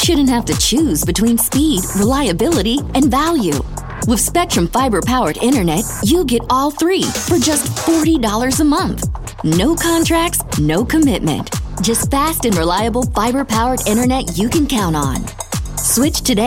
shouldn't have to choose between speed, reliability, and value. With Spectrum Fiber-powered internet, you get all three for just $40 a month. No contracts, no commitment. Just fast and reliable fiber-powered internet you can count on. Switch today